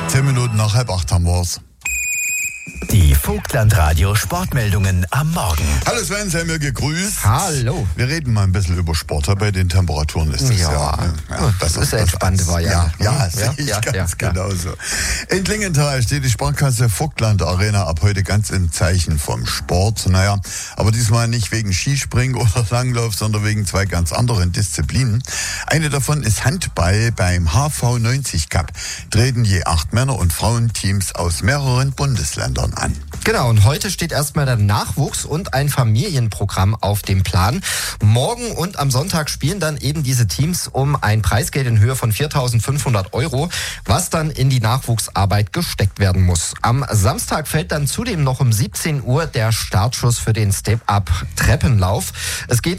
10 Minuten nach 7:30 haben wir's. Die Vogtland-Radio Sportmeldungen am Morgen. Hallo Sven, sei mir gegrüßt. Hallo. Wir reden mal ein bisschen über Sport. Bei den Temperaturen ist das das ist eine entspannte Variante. Ja, sehe ich ganz genauso. In Klingenthal steht die Sparkasse Vogtland Arena ab heute ganz im Zeichen vom Sport. Naja, aber diesmal nicht wegen Skispringen oder Langlauf, sondern wegen zwei ganz anderen Disziplinen. Eine davon ist Handball. Beim HV90 Cup treten je 8 Männer- und Frauenteams aus mehreren Bundesländern an. Genau, und heute steht erstmal der Nachwuchs und ein Familienprogramm auf dem Plan. Morgen und am Sonntag spielen dann eben diese Teams um ein Preisgeld in Höhe von 4.500 €, was dann in die Nachwuchsarbeit gesteckt werden muss. Am Samstag fällt dann zudem noch um 17 Uhr der Startschuss für den Step-Up-Treppenlauf. Es geht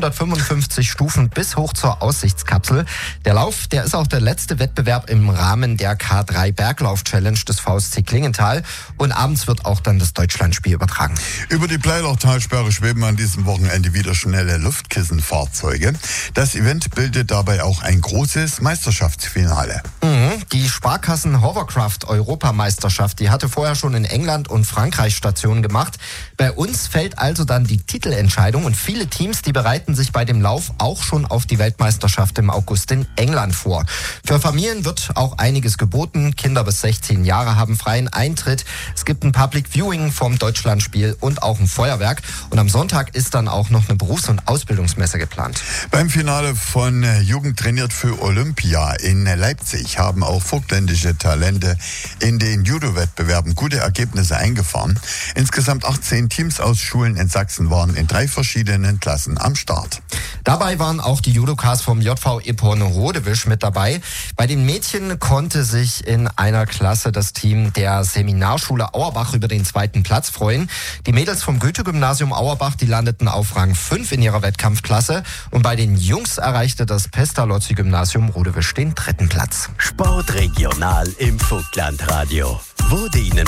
755 Stufen bis hoch zur Aussichtskapsel. Der Lauf, der ist auch der letzte Wettbewerb im Rahmen der K3 Berglauf-Challenge des VSC Klingenthal. Und abends wird auch dann das Deutschlandspiel übertragen. Über die Bleilochtalsperre schweben an diesem Wochenende wieder schnelle Luftkissenfahrzeuge. Das Event bildet dabei auch ein großes Meisterschaftsfinale. Die Sparkassen Hovercraft Europameisterschaft, die hatte vorher schon in England und Frankreich Stationen gemacht. Bei uns fällt also dann die Titelentscheidung und viele Teams, die bereiten sich bei dem Lauf auch schon auf die Weltmeisterschaft im August in England vor. Für Familien wird auch einiges geboten. Kinder bis 16 Jahre haben freien Eintritt. Es gibt ein Public Viewing vom Deutschlandspiel und auch ein Feuerwerk. Und am Sonntag ist dann auch noch eine Berufs- und Ausbildungsmesse geplant. Beim Finale von Jugend trainiert für Olympia in Leipzig haben auch vogtländische Talente in den Judo-Wettbewerben gute Ergebnisse eingefahren. Insgesamt 18 Teams aus Schulen in Sachsen waren in 3 verschiedenen Klassen am Start. Dabei waren auch die Judokas vom JV Eporne Rodewisch mit dabei. Bei den Mädchen konnte sich in einer Klasse das Team der Seminarschule Auerbach über den 2. Platz freuen. Die Mädels vom Goethe-Gymnasium Auerbach, die landeten auf Rang 5 in ihrer Wettkampfklasse. Und bei den Jungs erreichte das Pestalozzi-Gymnasium Rodewisch den 3. Platz. Sport regional im Vogtland-Radio. Wurde Ihnen